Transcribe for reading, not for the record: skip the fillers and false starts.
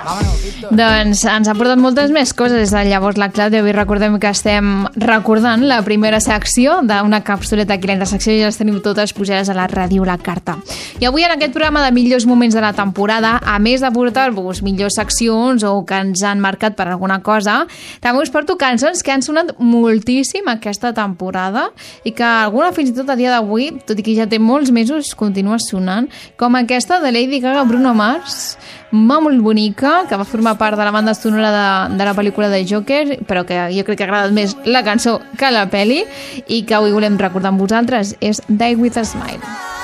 Doncs ens ha portat moltes més coses des de llavors la Clàudia. Avui recordem que estem recordant la primera secció d'una capsuleta aquí. La secció ja les tenim totes pujades a la ràdio La Carta. I avui en aquest programa de millors moments de la temporada, a més de portar-vos millors seccions o que ens han marcat per alguna cosa, també us porto cançons que han sonat moltíssim aquesta temporada i que alguna fins i tot a dia d'avui, tot i que ja té molts mesos, continua sonant, com aquesta de Lady Gaga Bruno Mars, molt bonica, que va formar part de la banda sonora de la pel·lícula de Joker, però que jo crec que ha agradat més la cançó que la pel·li, i que avui volem recordar amb vosaltres, és Die With A Smile.